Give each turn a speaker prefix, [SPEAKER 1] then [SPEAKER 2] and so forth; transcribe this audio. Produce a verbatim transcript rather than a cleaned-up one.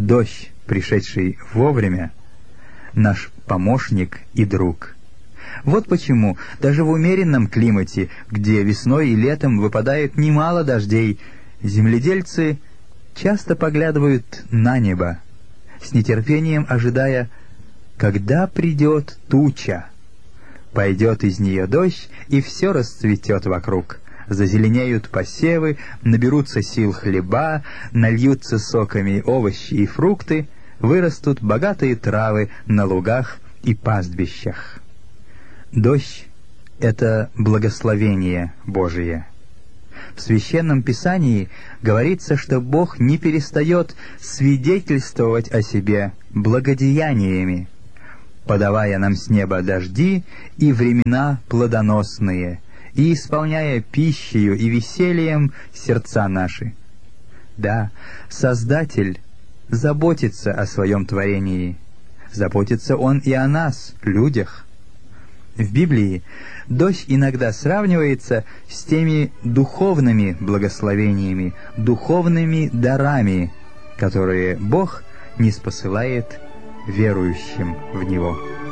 [SPEAKER 1] Дождь, пришедший вовремя, наш помощник и друг. Вот почему даже в умеренном климате, где весной и летом выпадает немало дождей, земледельцы часто поглядывают на небо, с нетерпением ожидая, когда придет туча. Пойдет из нее дождь, и все расцветет вокруг. Зазеленеют посевы, наберутся сил хлеба, нальются соками овощи и фрукты, вырастут богатые травы на лугах и пастбищах. Дождь — это благословение Божие. В Священном Писании говорится, что Бог не перестает свидетельствовать о себе благодеяниями, подавая нам с неба дожди и времена плодоносные, и исполняя пищею и весельем сердца наши. Да, Создатель заботится о своем творении, заботится Он и о нас, людях. В Библии дождь иногда сравнивается с теми духовными благословениями, духовными дарами, которые Бог ниспосылает верующим в Него.